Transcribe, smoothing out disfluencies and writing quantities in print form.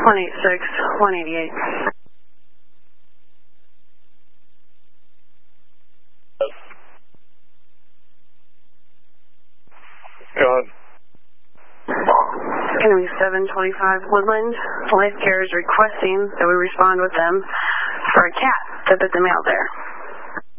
186, 188. Go ahead. It's going to be 725 Woodland. Life Care is requesting that we respond with them for a cat that put the mail there.